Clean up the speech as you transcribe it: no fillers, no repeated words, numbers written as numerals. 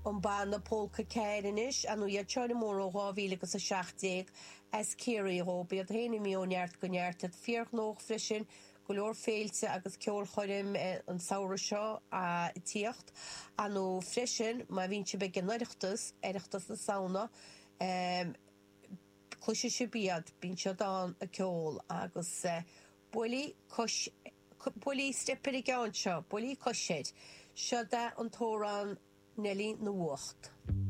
an ban na pólca céirin is an uiad teirna mór ó 2017 as céirí ó bead héna míoneart go neartad fíorchnóch frisin go leor féilte agus ceol choirim an saoire seo a tíocht an ó frisin má bhín si beag neireachtas na sauna chuise si bead bín se dá a ceol agus builí stepir I gceann seo, builí cosisiid seo de an tóran Nelly na Uacht.